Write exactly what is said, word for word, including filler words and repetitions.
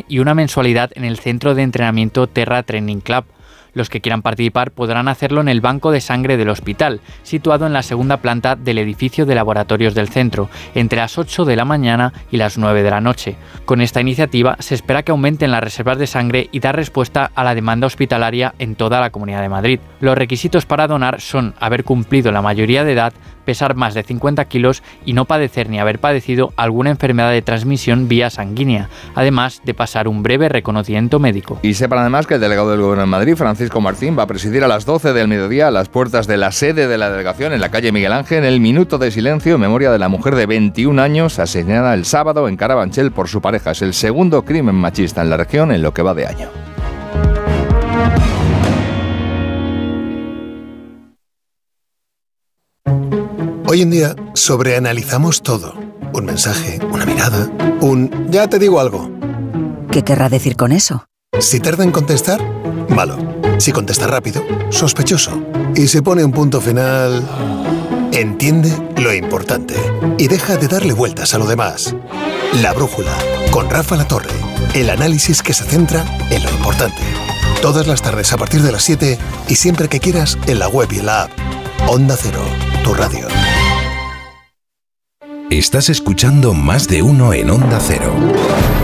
y una mensualidad en el centro de entrenamiento Terra Training Club. Los que quieran participar podrán hacerlo en el banco de sangre del hospital, situado en la segunda planta del edificio de laboratorios del centro, entre las ocho de la mañana y las nueve de la noche. Con esta iniciativa se espera que aumenten las reservas de sangre y dar respuesta a la demanda hospitalaria en toda la Comunidad de Madrid. Los requisitos para donar son haber cumplido la mayoría de edad, pesar más de cincuenta kilos y no padecer ni haber padecido alguna enfermedad de transmisión vía sanguínea, además de pasar un breve reconocimiento médico. Y sepan además que el delegado del Gobierno en Madrid, Francisco Martín, va a presidir a las doce del mediodía a las puertas de la sede de la delegación en la calle Miguel Ángel el minuto de silencio en memoria de la mujer de veintiún años asesinada el sábado en Carabanchel por su pareja. Es el segundo crimen machista en la región en lo que va de año. Hoy en día sobreanalizamos todo. Un mensaje, una mirada, un ya te digo algo. ¿Qué querrá decir con eso? Si tarda en contestar, malo. Si contesta rápido, sospechoso. Y si pone un punto final, entiende lo importante y deja de darle vueltas a lo demás. La Brújula, con Rafa Latorre. El análisis que se centra en lo importante. Todas las tardes a partir de las siete y siempre que quieras en la web y en la app. Onda Cero, tu radio. Estás escuchando Más de Uno en Onda Cero.